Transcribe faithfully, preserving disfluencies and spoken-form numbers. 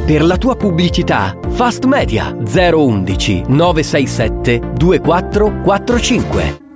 Per la tua pubblicità, Fast Media zero uno uno nove sei sette due quattro quattro cinque.